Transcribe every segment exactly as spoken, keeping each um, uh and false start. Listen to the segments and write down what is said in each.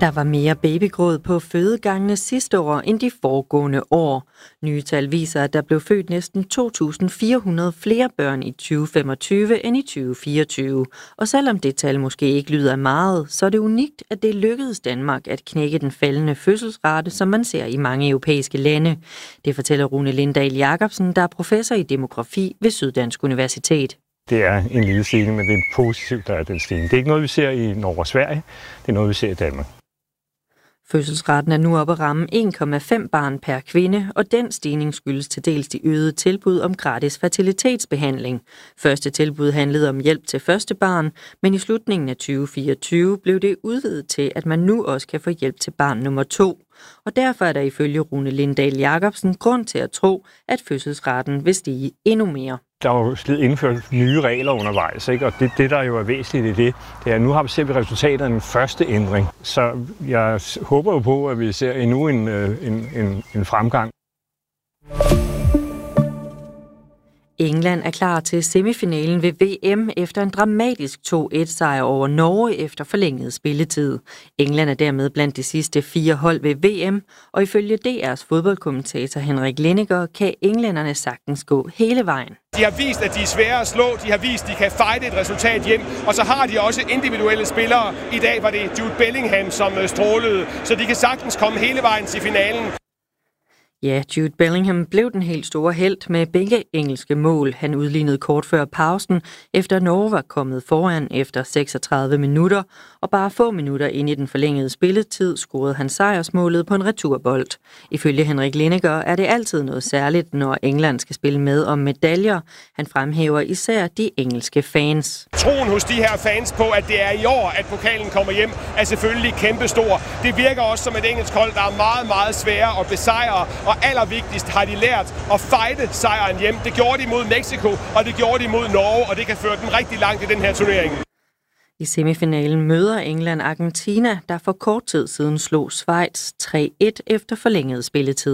Der var mere babygråd på fødegangene sidste år end de foregående år. Nye tal viser, at der blev født næsten to tusind fire hundrede flere børn i tyve femogtyve end i tyve fireogtyve. Og selvom det tal måske ikke lyder meget, så er det unikt, at det lykkedes Danmark at knække den faldende fødselsrate, som man ser i mange europæiske lande. Det fortæller Rune Lindahl Jacobsen, der er professor i demografi ved Syddansk Universitet. Det er en lille stigning, men det er positivt, der er den stigning. Det er ikke noget, vi ser i Norge og Sverige. Det er noget, vi ser i Danmark. Fødselsraten er nu oppe at ramme en komma fem barn per kvinde, og den stigning skyldes til dels de øgede tilbud om gratis fertilitetsbehandling. Første tilbud handlede om hjælp til første barn, men i slutningen af tyve fireogtyve blev det udvidet til, at man nu også kan få hjælp til barn nummer to. Og derfor er der ifølge Rune Lindahl Jacobsen grund til at tro, at fødselsraten vil stige endnu mere. Der er jo blevet indført nye regler undervejs, ikke? Og det, det, der jo er væsentligt i det, det er, at nu har vi set resultatet af den første ændring. Så jeg håber jo på, at vi ser endnu en, en, en, en fremgang. England er klar til semifinalen ved V M efter en dramatisk to et sejr over Norge efter forlænget spilletid. England er dermed blandt de sidste fire hold ved V M, og ifølge D R's fodboldkommentator Henrik Lenneker kan englænderne sagtens gå hele vejen. De har vist, at de er svære at slå, de har vist, at de kan fighte et resultat hjem, og så har de også individuelle spillere. I dag var det Jude Bellingham, som strålede, så de kan sagtens komme hele vejen til finalen. Ja, Jude Bellingham blev den helt store helt med begge engelske mål. Han udlignede kort før pausen, efter Norge var kommet foran efter seksogtredive minutter, og bare få minutter ind i den forlængede spilletid scorede han sejrsmålet på en returbold. Ifølge Henrik Lenneker er det altid noget særligt, når England skal spille med om medaljer. Han fremhæver især de engelske fans. Troen hos de her fans på, at det er i år, at pokalen kommer hjem, er selvfølgelig kæmpestor. Det virker også som et engelsk hold, der er meget, meget svære at besejre. Og allervigtigst har de lært at fighte sejren hjem. Det gjorde de mod Mexico, og det gjorde de mod Norge, og det kan føre dem rigtig langt i den her turnering. I semifinalen møder England Argentina, der for kort tid siden slog Schweiz tre et efter forlænget spilletid.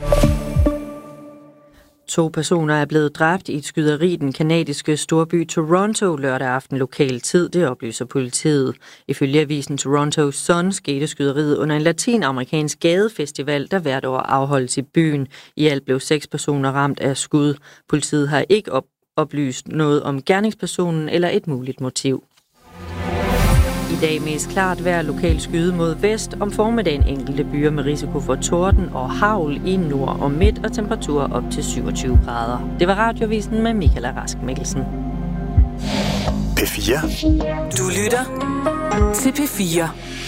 To personer er blevet dræbt i et skyderi i den kanadiske storby Toronto lørdag aften lokal tid, det oplyser politiet. Ifølge avisen Toronto Sun skete skyderiet under en latinamerikansk gadefestival, der hvert år afholdes i byen. I alt blev seks personer ramt af skud. Politiet har ikke op- oplyst noget om gerningspersonen eller et muligt motiv. I dag mest klart vejr, lokal skyde mod vest. Om formiddagen enkelte byer med risiko for torden og hagl i nord og midt og temperaturer op til syvogtyve grader. Det var Radiovisen med Michael Rask Mikkelsen. P fire. Du lytter til P fire.